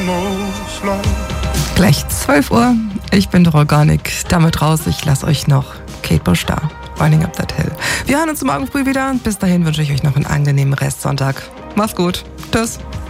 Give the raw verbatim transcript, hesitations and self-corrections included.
Gleich zwölf Uhr. Ich bin der Organic. Damit raus. Ich lasse euch noch Kate Bush da. Running Up That Hill. Wir hören uns morgen früh wieder. Bis dahin wünsche ich euch noch einen angenehmen Restsonntag. Macht's gut. Tschüss.